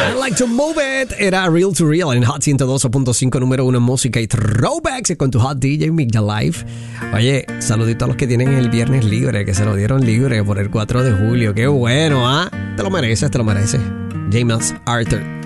I like to move it. Era Real to Real en Hot 102.5, número 1 en música y throwbacks con tu Hot DJ Mix Live. Oye, saludito a los que tienen el viernes libre, que se lo dieron libre por el 4 de julio. Qué bueno, ¿ah? Te lo mereces, te lo mereces. James Arthur.